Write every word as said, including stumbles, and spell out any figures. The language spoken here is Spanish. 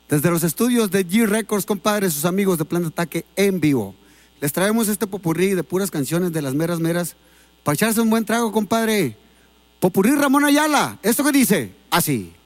Desde los estudios de G Records, compadre, sus amigos de Plan de Ataque en vivo. Les traemos este popurrí de puras canciones de las meras meras para echarse un buen trago, compadre. Popurrí Ramón Ayala. ¿Esto qué dice? Así.